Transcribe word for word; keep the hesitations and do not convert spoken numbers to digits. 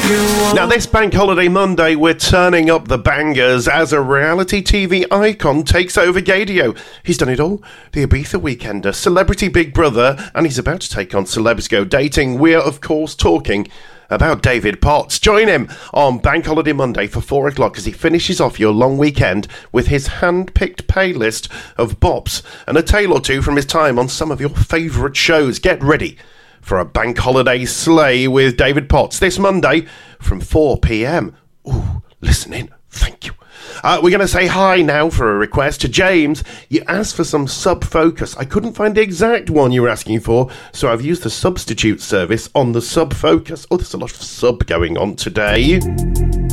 Now, this Bank Holiday Monday, we're turning up the bangers as a reality T V icon takes over Gadio. He's done it all. The Ibiza Weekender, Celebrity Big Brother, and he's about to take on Celebs Go Dating. We're, of course, talking about David Potts. Join him on Bank Holiday Monday for four o'clock as he finishes off your long weekend with his hand-picked playlist of bops and a tale or two from his time on some of your favourite shows. Get ready for a Bank Holiday sleigh with David Potts this Monday from four p.m. Ooh, listen in. Thank you. Uh, we're going to say hi now for a request to James. You asked for some sub focus. I couldn't find the exact one you were asking for, so I've used the substitute service on the sub focus. Oh, there's a lot of sub going on today.